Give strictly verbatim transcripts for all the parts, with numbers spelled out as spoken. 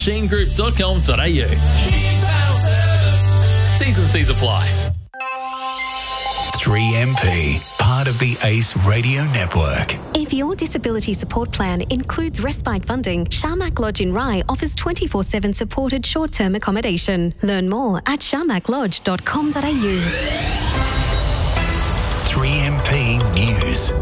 sheen group dot com dot a u. T's and C's apply. three M P, part of the ACE Radio Network. If your disability support plan includes respite funding, Sharmak Lodge in Rye offers twenty-four seven supported short-term accommodation. Learn more at sharmak lodge dot com dot a u. three M P News.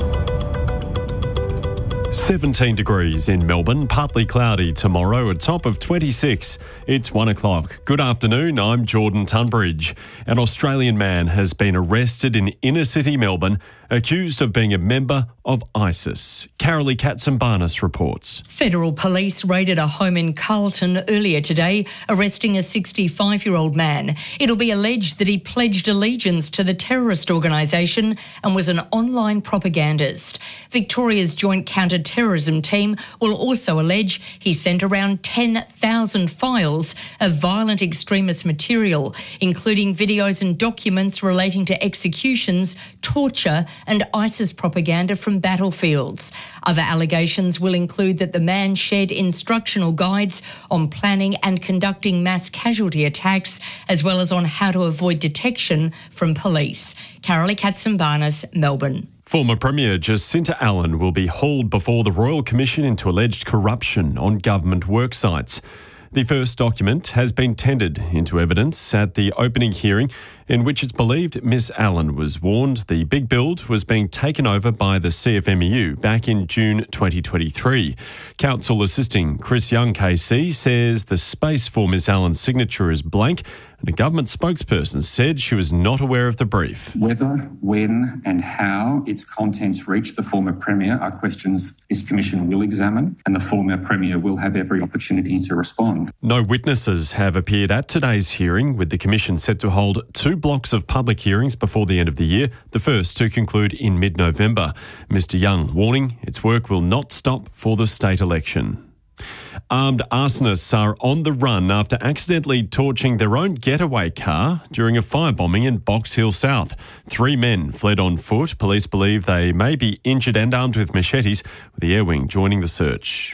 seventeen degrees in Melbourne, partly cloudy tomorrow, a top of twenty-six. It's one o'clock. Good afternoon, I'm Jordan Tunbridge. An Australian man has been arrested in inner city Melbourne, accused of being a member of ISIS. Carolee Katsimbarnis reports. Federal police raided a home in Carlton earlier today, arresting a sixty-five-year-old man. It'll be alleged that he pledged allegiance to the terrorist organisation and was an online propagandist. Victoria's Joint Counter-Terrorism Team will also allege he sent around ten thousand files of violent extremist material, including videos and documents relating to executions, torture and ISIS propaganda from battlefields. Other allegations will include that the man shared instructional guides on planning and conducting mass casualty attacks, as well as on how to avoid detection from police. Carolee Katsimbarnis, Melbourne. Former Premier Jacinta Allen will be hauled before the Royal Commission into alleged corruption on government worksites. The first document has been tendered into evidence at the opening hearing, in which it's believed Miss Allen was warned the big build was being taken over by the C F M E U back in June twenty twenty-three. Counsel assisting Chris Young K C says the space for Miss Allen's signature is blank, and a government spokesperson said she was not aware of the brief. Whether, when and how its contents reached the former Premier are questions this Commission will examine, and the former Premier will have every opportunity to respond. No witnesses have appeared at today's hearing, with the Commission set to hold two blocks of public hearings before the end of the year, the first to conclude in mid-November. Mister Young warning its work will not stop for the state election. Armed arsonists are on the run after accidentally torching their own getaway car during a firebombing in Box Hill South. Three men fled on foot. Police believe they may be injured and armed with machetes, with the Air Wing joining the search.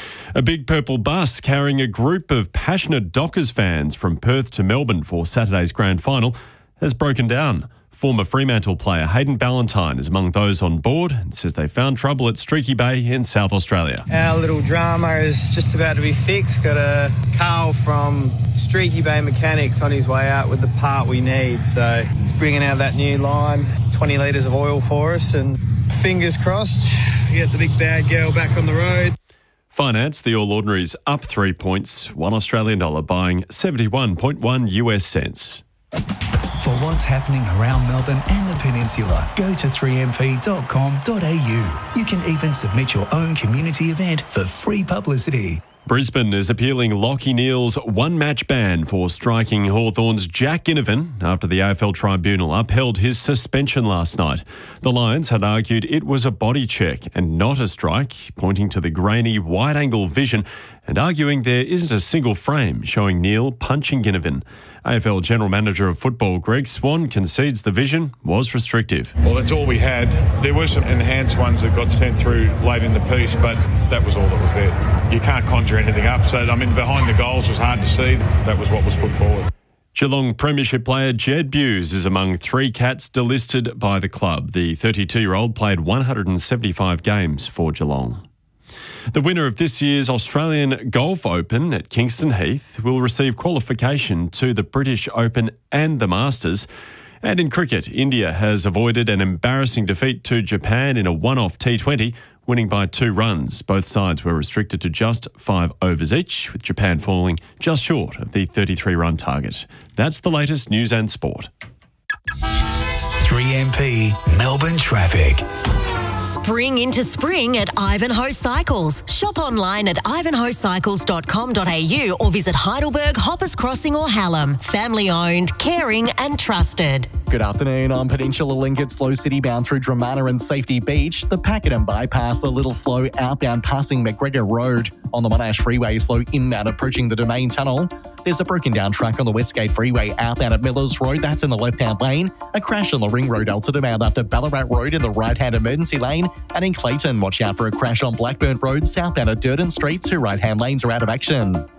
A big purple bus carrying a group of passionate Dockers fans from Perth to Melbourne for Saturday's grand final has broken down. Former Fremantle player Hayden Ballantyne is among those on board and says they found trouble at Streaky Bay in South Australia. Our little drama is just about to be fixed. Got a Carl from Streaky Bay Mechanics on his way out with the part we need. So it's bringing out that new line, twenty litres of oil for us, and fingers crossed we get the big bad girl back on the road. Finance, the All Ordinaries up three points, one Australian dollar buying seventy-one point one U S cents. For what's happening around Melbourne and the Peninsula, go to three m p dot com dot a u. You can even submit your own community event for free publicity. Brisbane is appealing Lachie Neale's one-match ban for striking Hawthorn's Jack Ginnivan after the A F L Tribunal upheld his suspension last night. The Lions had argued it was a body check and not a strike, pointing to the grainy, wide-angle vision and arguing there isn't a single frame showing Neale punching Ginnivan. A F L General Manager of Football Greg Swan concedes the vision was restrictive. Well, that's all we had. There were some enhanced ones that got sent through late in the piece, but that was all that was there. You can't conjure anything up. So, I mean, behind the goals was hard to see. That was what was put forward. Geelong Premiership player Jed Bewes is among three cats delisted by the club. The thirty-two-year-old played one hundred seventy-five games for Geelong. The winner of this year's Australian Golf Open at Kingston Heath will receive qualification to the British Open and the Masters. And in cricket, India has avoided an embarrassing defeat to Japan in a one-off T twenty, winning by two runs. Both sides were restricted to just five overs each, with Japan falling just short of the thirty-three run target. That's the latest news and sport. three M P Melbourne traffic. Spring into spring at Ivanhoe Cycles. Shop online at ivanhoe cycles dot com dot a u or visit Heidelberg, Hoppers Crossing or Hallam. Family owned, caring and trusted. Good afternoon. On Peninsula Link at Slow City bound through Dramana and Safety Beach. The Pakenham bypass a little slow outbound passing McGregor Road. On the Monash Freeway, slow inbound approaching the Domain Tunnel. There's a broken down truck on the Westgate Freeway outbound at Millers Road. That's in the left-hand lane. A crash on the Ring Road Alton out after Ballarat Road in the right-hand emergency lane. And in Clayton, watch out for a crash on Blackburn Road southbound at Durden Street. Two right-hand lanes are out of action.